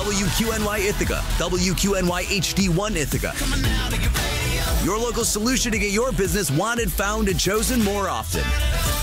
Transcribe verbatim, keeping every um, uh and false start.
W Q N Y Ithaca, W Q N Y H D one Ithaca. Your local solution to get your business wanted, found, and chosen more often.